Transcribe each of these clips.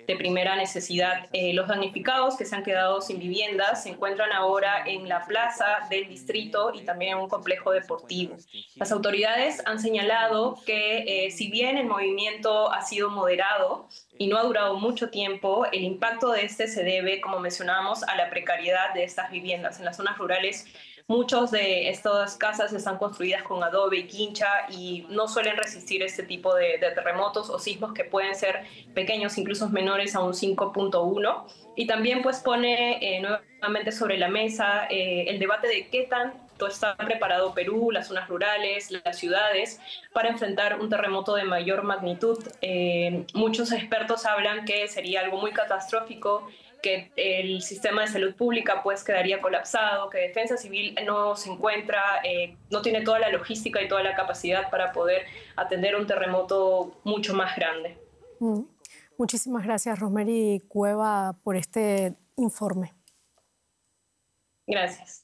de primera necesidad. Los damnificados que se han quedado sin viviendas se encuentran ahora en la plaza del distrito y también en un complejo deportivo. Las autoridades han señalado que si bien el movimiento ha sido moderado y no ha durado mucho tiempo, el impacto de este se debe, como mencionábamos, a la precariedad de estas viviendas. En las zonas rurales, muchas de estas casas están construidas con adobe y quincha y no suelen resistir este tipo de terremotos o sismos que pueden ser pequeños, incluso menores a un 5.1. Y también pues pone nuevamente sobre la mesa el debate de qué tanto está preparado Perú, las zonas rurales, las ciudades, para enfrentar un terremoto de mayor magnitud. Muchos expertos hablan que sería algo muy catastrófico, que el sistema de salud pública pues quedaría colapsado, que Defensa Civil no se encuentra, no tiene toda la logística y toda la capacidad para poder atender un terremoto mucho más grande. Muchísimas gracias, Rosemary Cueva, por este informe. Gracias.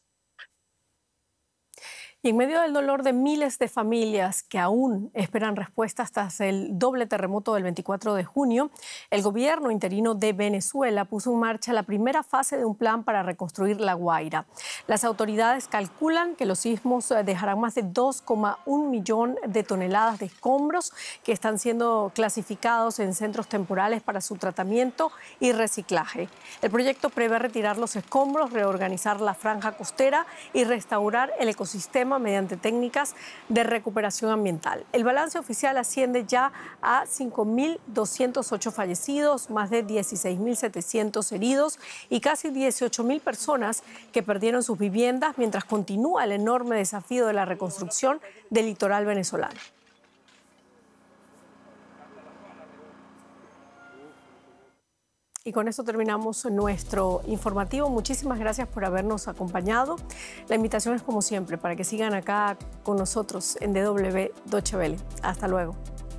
Y en medio del dolor de miles de familias que aún esperan respuestas tras el doble terremoto del 24 de junio, el gobierno interino de Venezuela puso en marcha la primera fase de un plan para reconstruir La Guaira. Las autoridades calculan que los sismos dejarán más de 2,1 millón de toneladas de escombros que están siendo clasificados en centros temporales para su tratamiento y reciclaje. El proyecto prevé retirar los escombros, reorganizar la franja costera y restaurar el ecosistema mediante técnicas de recuperación ambiental. El balance oficial asciende ya a 5.208 fallecidos, más de 16.700 heridos y casi 18.000 personas que perdieron sus viviendas mientras continúa el enorme desafío de la reconstrucción del litoral venezolano. Y con esto terminamos nuestro informativo. Muchísimas gracias por habernos acompañado. La invitación es como siempre para que sigan acá con nosotros en DW Deutsche Welle. Hasta luego.